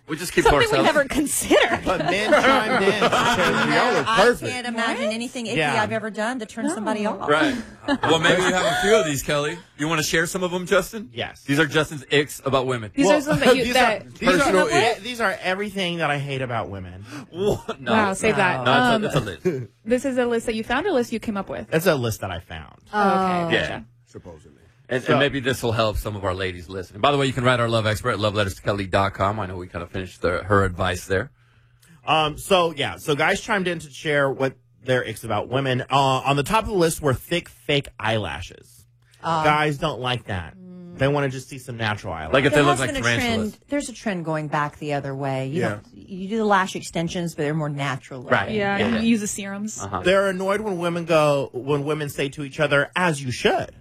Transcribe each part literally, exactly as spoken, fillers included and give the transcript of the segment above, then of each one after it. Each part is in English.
We just keep to Something we ourselves. never considered. But men chimed in. Y'all are I perfect. can't imagine anything icky Yeah. I've ever done to turn somebody off. Right. Well, maybe you have a few of these, Kelly. You want to share some of them, Justin? Yes. These are Justin's icks about women. These Well, are some that you these that are, these, Personal are, ick. these are everything that I hate about women. What? No. wow, save that. No, Um, it's, a, it's a list. this is a list that you found or a list you came up with? That's a list that I found. Oh, okay. Yeah. Supposedly. And, So- and maybe this will help some of our ladies listening. By the way, you can write our love expert at love letters to kelly dot com. I know we kind of finished the, her advice there. Um, so yeah, so guys chimed in to share what their icks about women. Uh, on the top of the list were thick, fake eyelashes. Guys don't like that. They want to just see some natural eyelashes. Like if they There look has like been a tarantulas. trend. There's a trend going back the other way. You Yeah. don't, you do the lash extensions, but they're more natural. looking. Right. Yeah, Yeah, and yeah. you use the serums. Uh-huh. They're annoyed when women go when women say to each other, "As you should."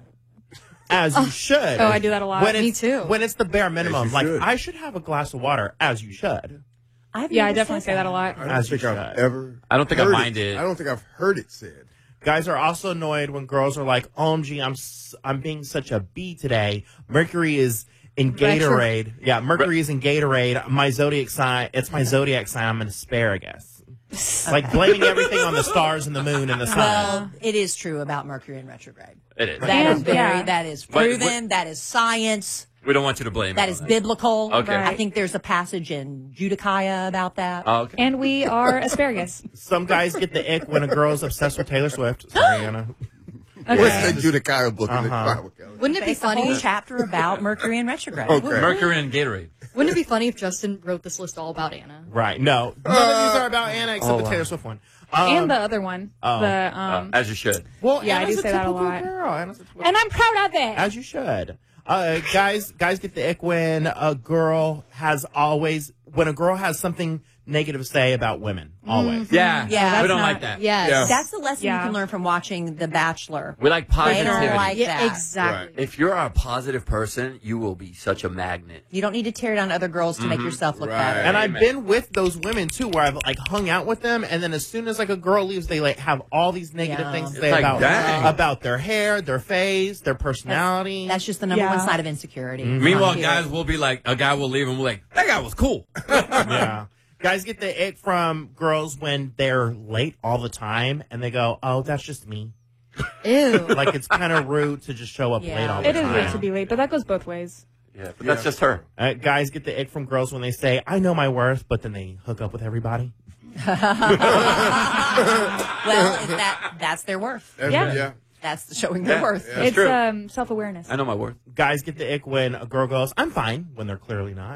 As you should. Oh, I do that a lot. When Me it's, too. When it's the bare minimum, you like should. I should have a glass of water. As you should. I've Yeah, I never definitely said say that a lot. I don't As you think I've should. ever. I don't think I heard mind it. it. I don't think I've heard it said. Guys are also annoyed when girls are like, "O M G, I'm s- I'm being such a B today. Mercury is in Gatorade. Yeah, Mercury is in Gatorade. My zodiac sign. It's my zodiac sign. I'm an asparagus. Like blaming everything on the stars and the moon and the sun. Well, it is true about Mercury in retrograde. It is. That And- is very. yeah. That is But- proven. that is science. We don't want you to blame That it is on biblical. Okay. I think there's a passage in Judiciah about that. Oh, okay. And we are asparagus. Some guys get the ick when a girl's obsessed with Taylor Swift. Sorry, Anna. Okay. What's the Judiciah book in the Uh-huh. Bible, Kelly? Wouldn't it be It's a whole funny? chapter about Mercury in retrograde. Okay. Mercury and Gatorade. Wouldn't it be funny if Justin wrote this list all about Anna? Right. No. None of these are about Anna except Oh, the wow. Taylor Swift one. Um, and the other one. oh. The Uh, um as you should. well, Yeah, I Anna's do say that a typical lot. Girl. Anna's a typical and I'm proud of it. As you should. Uh, guys, guys get the ick when a girl has always, when a girl has something negative to say about women. Always. Yeah. Yeah, We don't that's like not- that. Yes. Yeah. That's the lesson Yeah. you can learn from watching The Bachelor. We like They positivity. don't like Yeah, that. exactly. If you're a positive person, you will be such a magnet. You don't need to tear down other girls to make yourself look Right. better. And I've Amen. been with those women too, where I've like hung out with them, and then as soon as like a girl leaves, they like have all these negative Yeah. things to It's say like, about dang. about their hair, their face, their personality. That's just the number Yeah. one side of insecurity. Meanwhile, Not here. guys will be like, a guy will leave and we're like, that guy was cool. yeah. Guys get the ick from girls when they're late all the time, and they go, "Oh, that's just me." Ew. Like it's kind of rude to just show up Yeah. late all the It is time. rude to be late, but that goes both ways. Yeah, but that's just her. Uh, guys get the ick from girls when they say, "I know my worth," but then they hook up with everybody. Well, if that that's their worth. That's Yeah. right, yeah. That's showing their Yeah. worth. Yeah. it's true. um self awareness. I know my worth. Guys get the ick when a girl goes, "I'm fine," when they're clearly not.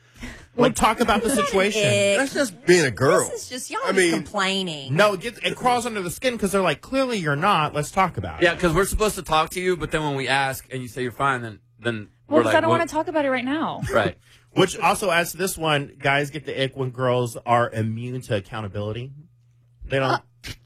Like, talk about the situation. Ick. That's just being a girl. This is just y'all I just mean- complaining. No, it, gets, it crawls under the skin because they're like, clearly you're not. Let's talk about it. Yeah, because we're supposed to talk to you, but then when we ask and you say you're fine, then then Well, we're because like, I don't what- want to talk about it right now. Right. Which also adds to this one. Guys get the ick when girls are immune to accountability. They don't.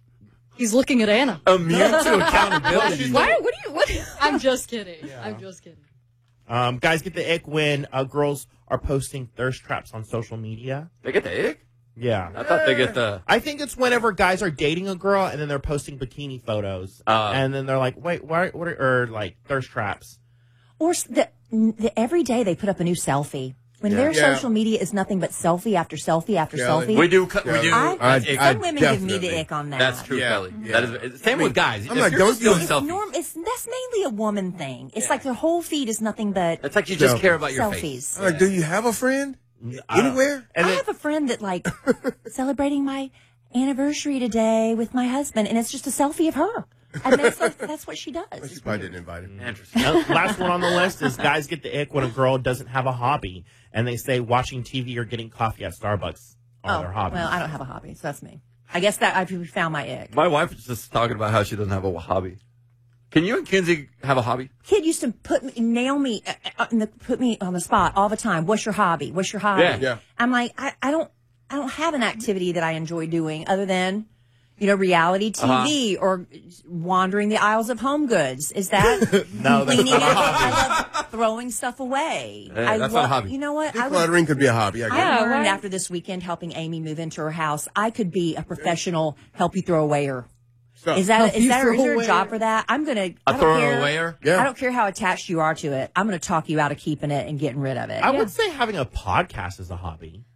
He's looking at Anna. Immune to accountability. Why? What do you? What? I'm just kidding. I'm just kidding. Um, guys get the ick when uh, girls are posting thirst traps on social media. They get the ick? Yeah. I thought they get the. I think it's whenever guys are dating a girl and then they're posting bikini photos, Uh. and then they're like, "Wait, what? What are or like thirst traps?" Or s- the, the, every day they put up a new selfie. When their Yeah. social media is nothing but selfie after selfie after Yeah, selfie. We do. cu- We do. I, that's I- ick. I- some women give me the definitely. ick on that. That's true, Yeah. Kelly. Yeah. That is same with guys. I'm If like, you're don't just doing you- It's selfies, norm. It's that's mainly a woman thing. It's like their whole feed is nothing but it's like you just Selfies. care about your face. selfies. I'm like, do you have a friend? I don't- Anywhere? And I then, have a friend that like celebrating my anniversary today with my husband, and it's just a selfie of her. And that's like, that's what she Well, does. she probably didn't invite him. Interesting. Uh, last one on the list is guys get the ick when a girl doesn't have a hobby and they say watching T V or getting coffee at Starbucks are Oh, their hobbies. well, I don't have a hobby, so that's me. I guess that I've found my ick. My wife is just talking about how she doesn't have a hobby. Can you and Kinsey have a hobby? Kid used to put me, nail me, uh, uh, in the, put me on the spot all the time. What's your hobby? What's your hobby? Yeah. Yeah. I'm like, I, I don't, I don't have an activity that I enjoy doing other than, you know, reality T V Uh-huh. or wandering the aisles of Home Goods. Is that No, that's cleaning? not a it? hobby. I love throwing stuff away. Yeah, I that's not a love- hobby. You know what? I would, Decluttering could be a hobby, I guess. I Yeah, learned why- after this weekend helping Amy move into her house, I could be a professional help you throw awayer. Stuff. Is that Help is you that throw is there a away. job for that? I'm gonna. A I don't throw care. awayer? Yeah. I don't care how attached you are to it. I'm gonna talk you out of keeping it and getting rid of it. I would say having a podcast is a hobby.